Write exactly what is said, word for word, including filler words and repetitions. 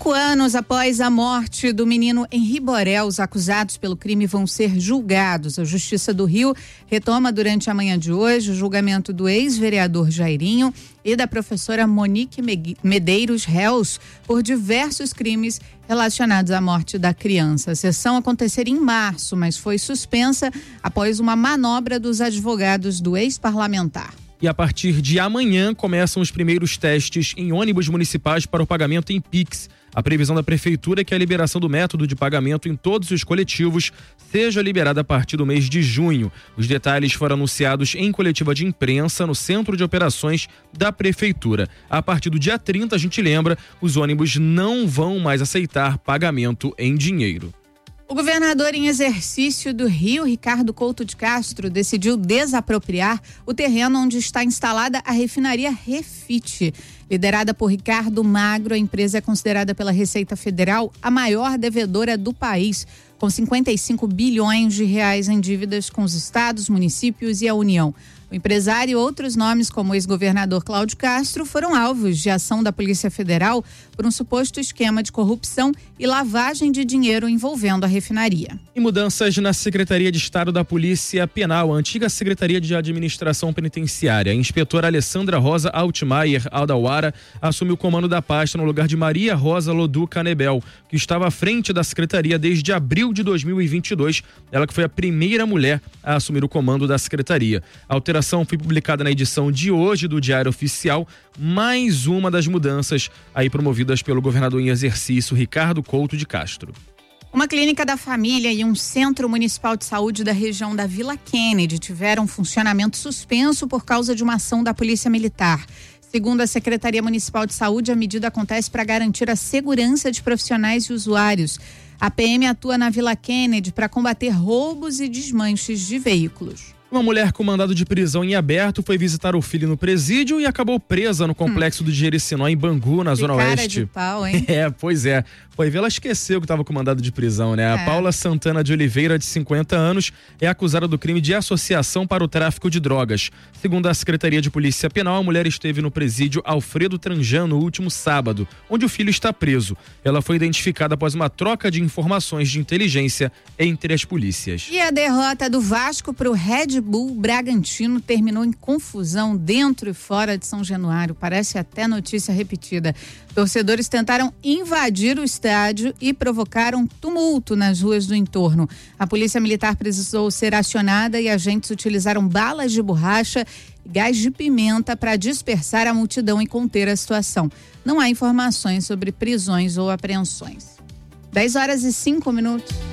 Cinco anos após a morte do menino Henri Borel, os acusados pelo crime vão ser julgados. A Justiça do Rio retoma durante a manhã de hoje o julgamento do ex-vereador Jairinho e da professora Monique Medeiros, réus por diversos crimes relacionados à morte da criança. A sessão aconteceria em março, mas foi suspensa após uma manobra dos advogados do ex-parlamentar. E a partir de amanhã começam os primeiros testes em ônibus municipais para o pagamento em Pix. A previsão da Prefeitura é que a liberação do método de pagamento em todos os coletivos seja liberada a partir do mês de junho. Os detalhes foram anunciados em coletiva de imprensa no Centro de Operações da Prefeitura. A partir do dia trinta, a gente lembra, os ônibus não vão mais aceitar pagamento em dinheiro. O governador em exercício do Rio, Ricardo Couto de Castro, decidiu desapropriar o terreno onde está instalada a refinaria Refit. Liderada por Ricardo Magro, a empresa é considerada pela Receita Federal a maior devedora do país, com cinquenta e cinco bilhões de reais em dívidas com os estados, municípios e a União. O empresário e outros nomes, como o ex-governador Cláudio Castro, foram alvos de ação da Polícia Federal por um suposto esquema de corrupção e lavagem de dinheiro envolvendo a refinaria. E mudanças na Secretaria de Estado da Polícia Penal, a antiga Secretaria de Administração Penitenciária. A inspetora Alessandra Rosa Altmaier Aldawara assumiu o comando da pasta no lugar de Maria Rosa Lodu Canebel, que estava à frente da Secretaria desde abril de dois mil e vinte e dois. Ela que foi a primeira mulher a assumir o comando da Secretaria. A alteração foi publicada na edição de hoje do Diário Oficial, mais uma das mudanças aí promovidas pelo governador em exercício, Ricardo Couto de Castro. Uma clínica da família e um centro municipal de saúde da região da Vila Kennedy tiveram funcionamento suspenso por causa de uma ação da Polícia Militar. Segundo a Secretaria Municipal de Saúde, a medida acontece para garantir a segurança de profissionais e usuários. A P M atua na Vila Kennedy para combater roubos e desmanches de veículos. Uma mulher com mandado de prisão em aberto foi visitar o filho no presídio e acabou presa no complexo hum. do Jericinó, em Bangu, na que Zona cara Oeste. De pau, hein? É, pois é. Foi ver, ela esqueceu que estava com mandado de prisão, né? É. A Paula Santana de Oliveira, de cinquenta anos, é acusada do crime de associação para o tráfico de drogas. Segundo a Secretaria de Polícia Penal, a mulher esteve no presídio Alfredo Tranjan no último sábado, onde o filho está preso. Ela foi identificada após uma troca de informações de inteligência entre as polícias. E a derrota do Vasco para o Red Bull Bragantino terminou em confusão dentro e fora de São Januário. Parece até notícia repetida. Torcedores tentaram invadir o estádio e provocaram tumulto nas ruas do entorno. A polícia militar precisou ser acionada e agentes utilizaram balas de borracha e gás de pimenta para dispersar a multidão e conter a situação. Não há informações sobre prisões ou apreensões. dez horas e cinco minutos.